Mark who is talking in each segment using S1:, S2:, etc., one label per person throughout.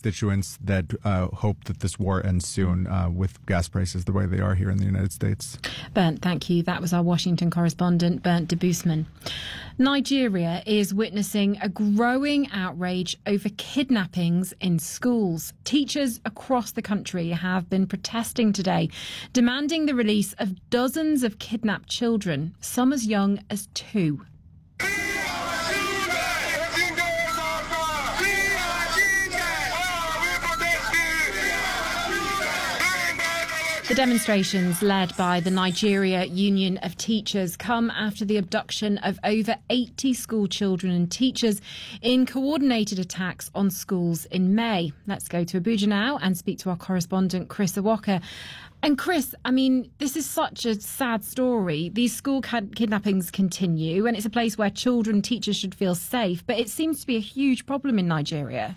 S1: constituents that hope that this war ends soon with gas prices the way they are here in the United States.
S2: Bernd, thank you. That was our Washington correspondent, Bernd de Boosman. Nigeria is witnessing a growing outrage over kidnappings in schools. Teachers across the country have been protesting today, demanding the release of dozens of kidnapped children, some as young as 2. The demonstrations, led by the Nigeria Union of Teachers, come after the abduction of over 80 school children and teachers in coordinated attacks on schools in May. Let's go to Abuja now and speak to our correspondent, Chris Awoka. And Chris, I mean, this is such a sad story. These school kidnappings continue, and it's a place where children and teachers should feel safe, but it seems to be a huge problem in Nigeria.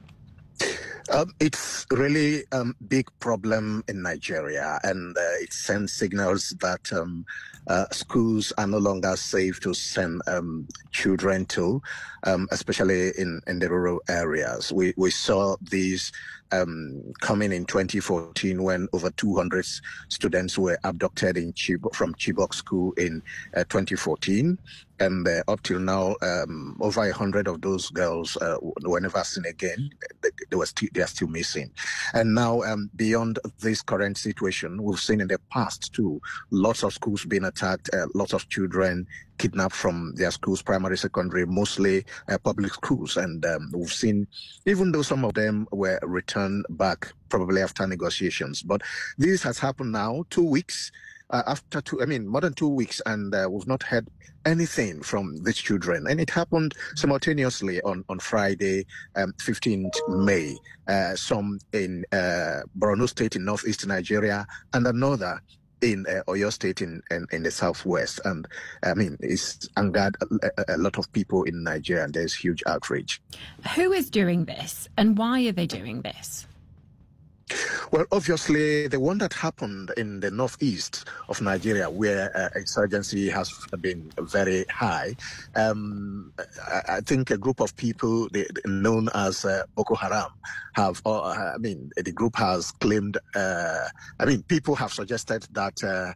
S3: It's really a big problem in Nigeria, and it sends signals that schools are no longer safe to send children to, especially in the rural areas. We saw these coming in 2014 when over 200 students were abducted from Chibok School in 2014. And up till now, over 100 of those girls were never seen again. They are still missing. And now, beyond this current situation, we've seen in the past too, lots of schools being attacked, lots of children kidnapped from their schools, primary, secondary, mostly public schools. And we've seen, even though some of them were returned back probably after negotiations, but this has happened now 2 weeks. More than 2 weeks, and we've not heard anything from these children. And it happened simultaneously on Friday, 15th May, some in Borno State in northeast Nigeria, and another in Oyo State in the southwest. And it's angered a lot of people in Nigeria, and there's huge outrage.
S2: Who is doing this, and why are they doing this?
S3: Well, obviously, the one that happened in the northeast of Nigeria, where insurgency has been very high, I think a group of people known as Boko Haram the group has claimed, people have suggested that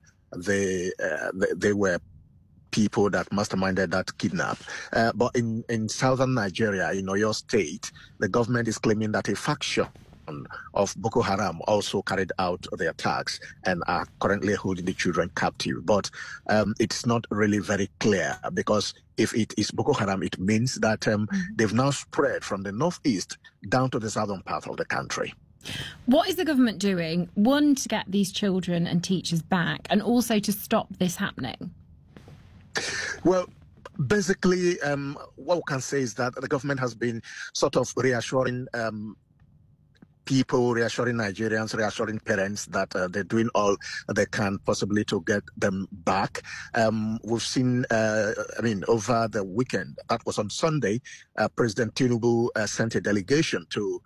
S3: they were people that masterminded that kidnap. But in southern Nigeria, in Oyo State, the government is claiming that a faction of Boko Haram also carried out the attacks and are currently holding the children captive. But it's not really very clear, because if it is Boko Haram, it means that they've now spread from the northeast down to the southern part of the country.
S2: What is the government doing, one, to get these children and teachers back, and also to stop this happening?
S3: Well, basically, what we can say is that the government has been sort of reassuring people, reassuring Nigerians, reassuring parents that they're doing all they can possibly to get them back. We've seen, over the weekend, that was on Sunday, President Tinubu sent a delegation to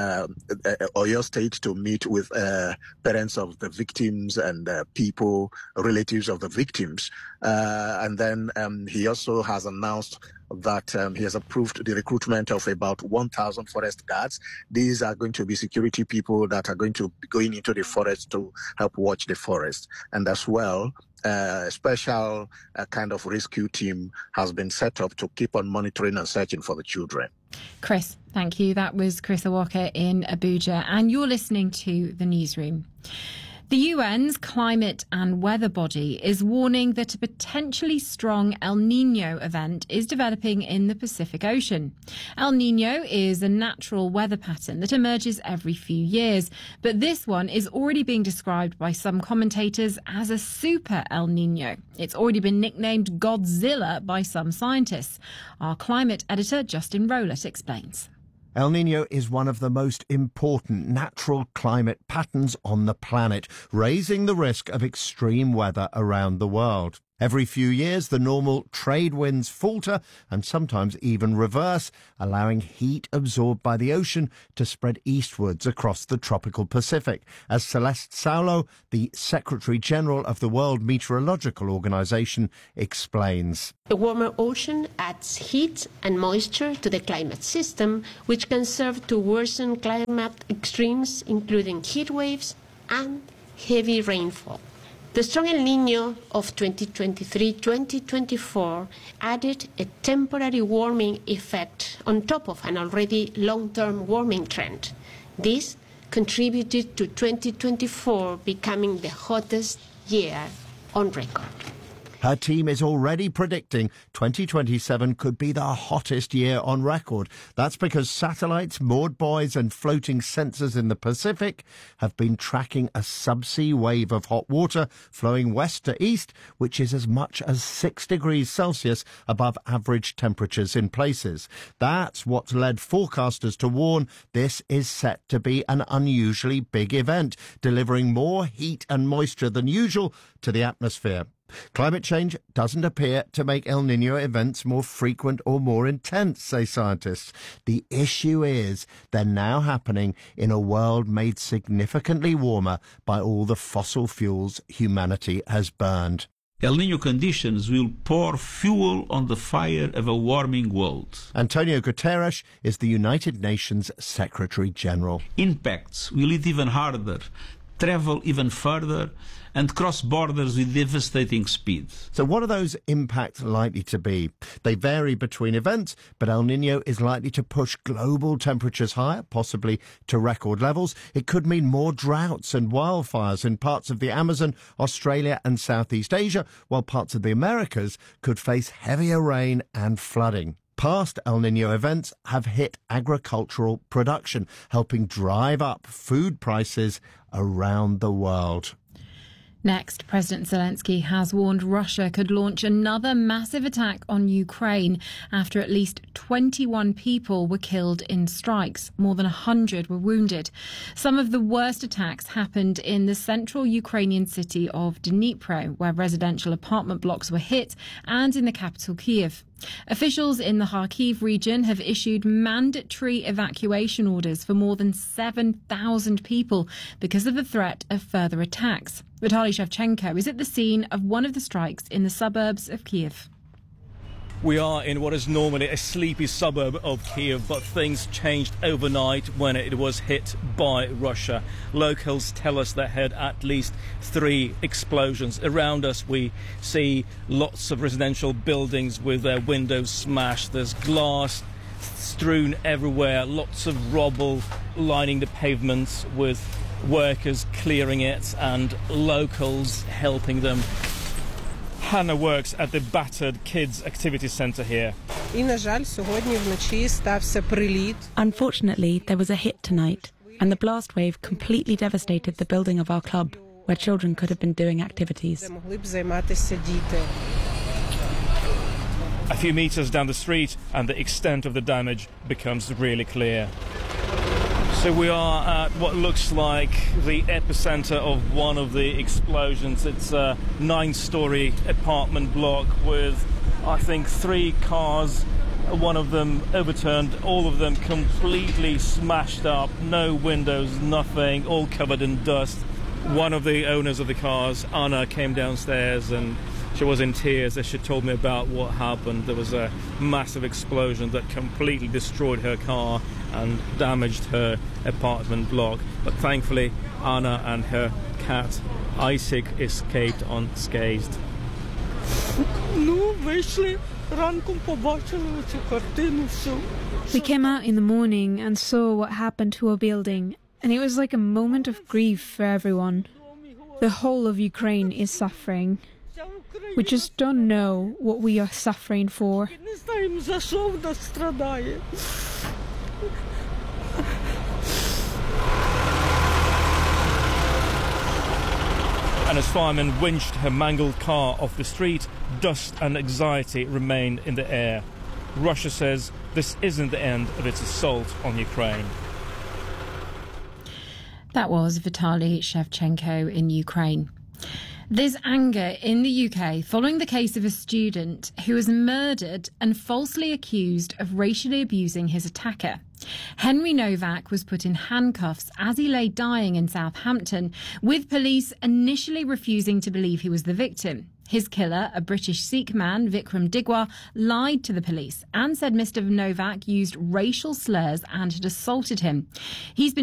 S3: Oyo State to meet with parents of the victims and people, relatives of the victims. And then he also has announced that he has approved the recruitment of about 1,000 forest guards. These are going to be security people that are going to be going into the forest to help watch the forest. And as well, a special kind of rescue team has been set up to keep on monitoring and searching for the children.
S2: Chris, thank you. That was Chris Awoka in Abuja, and you're listening to The Newsroom. The UN's climate and weather body is warning that a potentially strong El Niño event is developing in the Pacific Ocean. El Niño is a natural weather pattern that emerges every few years, but this one is already being described by some commentators as a super El Niño. It's already been nicknamed Godzilla by some scientists. Our climate editor, Justin Rowlett, explains.
S4: El Niño is one of the most important natural climate patterns on the planet, raising the risk of extreme weather around the world. Every few years, the normal trade winds falter and sometimes even reverse, allowing heat absorbed by the ocean to spread eastwards across the tropical Pacific, as Celeste Saulo, the Secretary General of the World Meteorological Organization, explains.
S5: A warmer ocean adds heat and moisture to the climate system, which can serve to worsen climate extremes, including heat waves and heavy rainfall. The strong El Niño of 2023-2024 added a temporary warming effect on top of an already long-term warming trend. This contributed to 2024 becoming the hottest year on record.
S4: Her team is already predicting 2027 could be the hottest year on record. That's because satellites, moored buoys and floating sensors in the Pacific have been tracking a subsea wave of hot water flowing west to east, which is as much as 6 degrees Celsius above average temperatures in places. That's what's led forecasters to warn this is set to be an unusually big event, delivering more heat and moisture than usual to the atmosphere. Climate change doesn't appear to make El Niño events more frequent or more intense, say scientists. The issue is they're now happening in a world made significantly warmer by all the fossil fuels humanity has burned.
S6: El Niño conditions will pour fuel on the fire of a warming world.
S4: Antonio Guterres is the United Nations Secretary General.
S6: Impacts will hit even harder, travel even further, and cross borders with devastating speed.
S4: So what are those impacts likely to be? They vary between events, but El Niño is likely to push global temperatures higher, possibly to record levels. It could mean more droughts and wildfires in parts of the Amazon, Australia and Southeast Asia, while parts of the Americas could face heavier rain and flooding. Past El Niño events have hit agricultural production, helping drive up food prices around the world.
S2: Next, President Zelensky has warned Russia could launch another massive attack on Ukraine after at least 21 people were killed in strikes. More than 100 were wounded. Some of the worst attacks happened in the central Ukrainian city of Dnipro, where residential apartment blocks were hit, and in the capital Kyiv. Officials in the Kharkiv region have issued mandatory evacuation orders for more than 7,000 people because of the threat of further attacks. Vitaly Shevchenko is at the scene of one of the strikes in the suburbs of Kyiv.
S7: We are in what is normally a sleepy suburb of Kyiv, but things changed overnight when it was hit by Russia. Locals tell us they heard at least 3 explosions. Around us we see lots of residential buildings with their windows smashed. There's glass strewn everywhere, lots of rubble lining the pavements with workers clearing it and locals helping them. Hannah works at the battered kids activity centre here.
S8: Unfortunately, there was a hit tonight, and the blast wave completely devastated the building of our club, where children could have been doing activities.
S7: A few metres down the street and the extent of the damage becomes really clear. So we are at what looks like the epicenter of one of the explosions. It's a 9-story apartment block with, I think, 3 cars. One of them overturned, all of them completely smashed up, no windows, nothing, all covered in dust. One of the owners of the cars, Anna, came downstairs and she was in tears as she told me about what happened. There was a massive explosion that completely destroyed her car and damaged her apartment block. But thankfully, Anna and her cat, Isaac, escaped unscathed.
S9: We came out in the morning and saw what happened to our building, and it was like a moment of grief for everyone. The whole of Ukraine is suffering. We just don't know what we are suffering for.
S7: And as firemen winched her mangled car off the street, dust and anxiety remain in the air. Russia says this isn't the end of its assault on Ukraine.
S2: That was Vitaly Shevchenko in Ukraine. There's anger in the UK following the case of a student who was murdered and falsely accused of racially abusing his attacker. Henry Novak was put in handcuffs as he lay dying in Southampton, with police initially refusing to believe he was the victim. His killer, a British Sikh man, Vikram Digwa, lied to the police and said Mr. Novak used racial slurs and had assaulted him. He's been